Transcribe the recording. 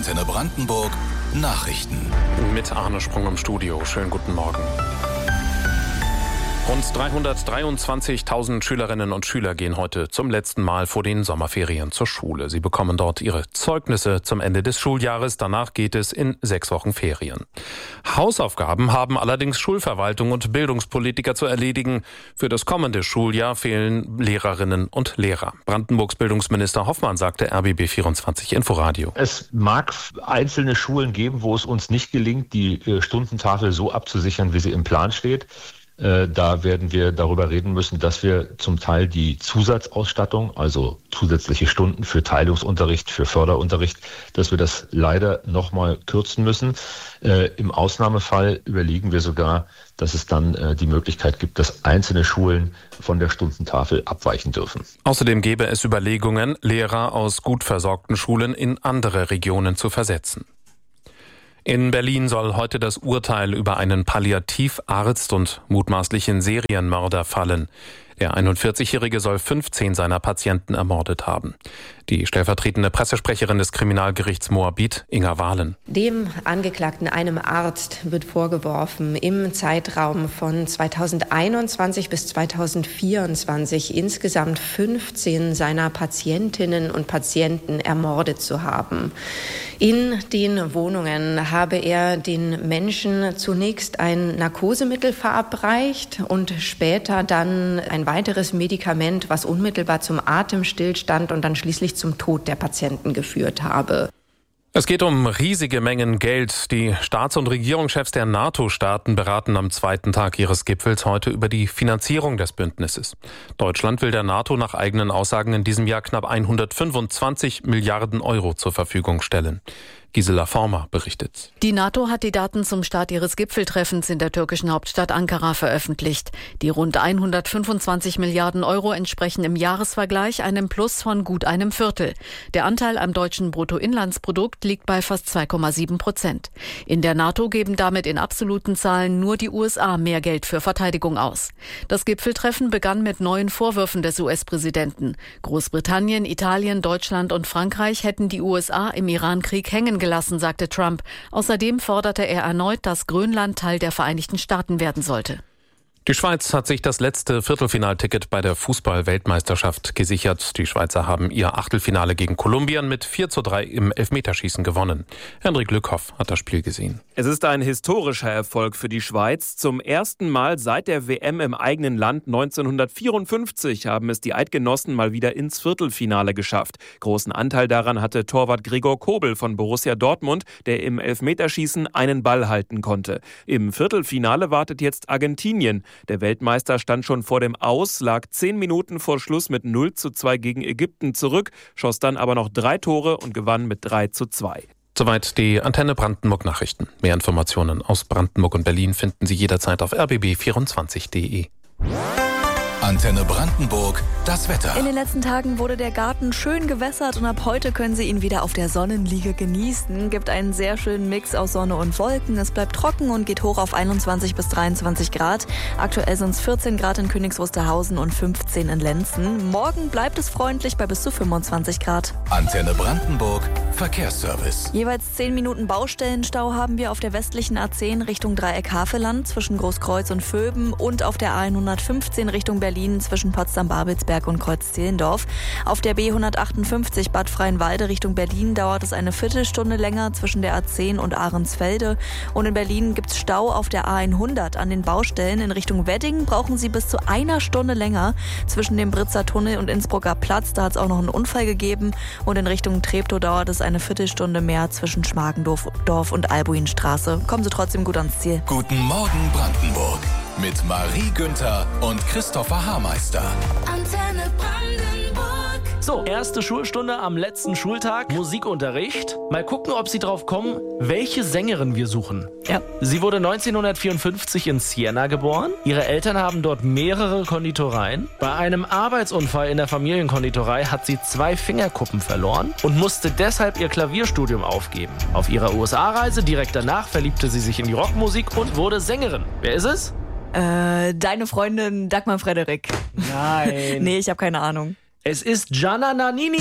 Antenne Brandenburg Nachrichten. Mit Arne Sprung im Studio. Schönen guten Morgen. Rund 323.000 Schülerinnen und Schüler gehen heute zum letzten Mal vor den Sommerferien zur Schule. Sie bekommen dort ihre Zeugnisse zum Ende des Schuljahres. Danach geht es in 6 Wochen Ferien. Hausaufgaben haben allerdings Schulverwaltung und Bildungspolitiker zu erledigen. Für das kommende Schuljahr fehlen Lehrerinnen und Lehrer. Brandenburgs Bildungsminister Hoffmann sagte RBB24 Inforadio. Es mag einzelne Schulen geben, wo es uns nicht gelingt, die Stundentafel so abzusichern, wie sie im Plan steht. Da werden wir darüber reden müssen, dass wir zum Teil die Zusatzausstattung, also zusätzliche Stunden für Teilungsunterricht, für Förderunterricht, dass wir das leider nochmal kürzen müssen. Im Ausnahmefall überlegen wir sogar, dass es dann die Möglichkeit gibt, dass einzelne Schulen von der Stundentafel abweichen dürfen. Außerdem gäbe es Überlegungen, Lehrer aus gut versorgten Schulen in andere Regionen zu versetzen. In Berlin soll heute das Urteil über einen Palliativarzt und mutmaßlichen Serienmörder fallen. Der 41-Jährige soll 15 seiner Patienten ermordet haben. Die stellvertretende Pressesprecherin des Kriminalgerichts Moabit, Inga Wahlen. Dem Angeklagten, einem Arzt, wird vorgeworfen, im Zeitraum von 2021 bis 2024 insgesamt 15 seiner Patientinnen und Patienten ermordet zu haben. In den Wohnungen habe er den Menschen zunächst ein Narkosemittel verabreicht und später dann ein weiteres Medikament, was unmittelbar zum Atemstillstand und dann schließlich zum Tod der Patienten geführt habe. Es geht um riesige Mengen Geld. Die Staats- und Regierungschefs der NATO-Staaten beraten am zweiten Tag ihres Gipfels heute über die Finanzierung des Bündnisses. Deutschland will der NATO nach eigenen Aussagen in diesem Jahr knapp 125 Milliarden Euro zur Verfügung stellen. Gisela Former berichtet. Die NATO hat die Daten zum Start ihres Gipfeltreffens in der türkischen Hauptstadt Ankara veröffentlicht. Die rund 125 Milliarden Euro entsprechen im Jahresvergleich einem Plus von gut einem Viertel. Der Anteil am deutschen Bruttoinlandsprodukt liegt bei fast 2,7%. In der NATO geben damit in absoluten Zahlen nur die USA mehr Geld für Verteidigung aus. Das Gipfeltreffen begann mit neuen Vorwürfen des US-Präsidenten. Großbritannien, Italien, Deutschland und Frankreich hätten die USA im Irankrieg hängen gelassen, sagte Trump. Außerdem forderte er erneut, dass Grönland Teil der Vereinigten Staaten werden sollte. Die Schweiz hat sich das letzte Viertelfinalticket bei der Fußball-Weltmeisterschaft gesichert. Die Schweizer haben ihr Achtelfinale gegen Kolumbien mit 4:3 im Elfmeterschießen gewonnen. Henrik Lückhoff hat das Spiel gesehen. Es ist ein historischer Erfolg für die Schweiz. Zum ersten Mal seit der WM im eigenen Land 1954 haben es die Eidgenossen mal wieder ins Viertelfinale geschafft. Großen Anteil daran hatte Torwart Gregor Kobel von Borussia Dortmund, der im Elfmeterschießen einen Ball halten konnte. Im Viertelfinale wartet jetzt Argentinien. Der Weltmeister stand schon vor dem Aus, lag 10 Minuten vor Schluss mit 0:2 gegen Ägypten zurück, schoss dann aber noch 3 Tore und gewann mit 3:2. Soweit die Antenne Brandenburg Nachrichten. Mehr Informationen aus Brandenburg und Berlin finden Sie jederzeit auf rbb24.de. Antenne Brandenburg, das Wetter. In den letzten Tagen wurde der Garten schön gewässert und ab heute können Sie ihn wieder auf der Sonnenliege genießen. Gibt einen sehr schönen Mix aus Sonne und Wolken. Es bleibt trocken und geht hoch auf 21 bis 23 Grad. Aktuell sind es 14 Grad in Königs Wusterhausen und 15 in Lenzen. Morgen bleibt es freundlich bei bis zu 25 Grad. Antenne Brandenburg, Verkehrsservice. Jeweils 10 Minuten Baustellenstau haben wir auf der westlichen A10 Richtung Dreieck Havelland zwischen Großkreuz und Vöben und auf der A115 Richtung Berlin zwischen Potsdam-Babelsberg und Kreuz-Zehlendorf. Auf der B158 Bad Freienwalde Richtung Berlin dauert es eine Viertelstunde länger zwischen der A10 und Ahrensfelde. Und in Berlin gibt es Stau auf der A100 an den Baustellen. In Richtung Wedding brauchen Sie bis zu 1 Stunde länger zwischen dem Britzer Tunnel und Innsbrucker Platz. Da hat es auch noch einen Unfall gegeben. Und in Richtung Treptow dauert es eine Viertelstunde mehr zwischen Schmargendorf und Albuinstraße. Kommen Sie trotzdem gut ans Ziel. Guten Morgen Brandenburg mit Marie Günther und Christopher Haarmeister. Antenne Brandenburg. So, erste Schulstunde am letzten Schultag, Musikunterricht. Mal gucken, ob Sie drauf kommen, welche Sängerin wir suchen. Ja, sie wurde 1954 in Siena geboren. Ihre Eltern haben dort mehrere Konditoreien. Bei einem Arbeitsunfall in der Familienkonditorei hat sie 2 Fingerkuppen verloren und musste deshalb ihr Klavierstudium aufgeben. Auf ihrer USA-Reise direkt danach verliebte sie sich in die Rockmusik und wurde Sängerin. Wer ist es? Deine Freundin Dagmar Frederik. Nein. Nee, ich habe keine Ahnung. Es ist Gianna Nannini.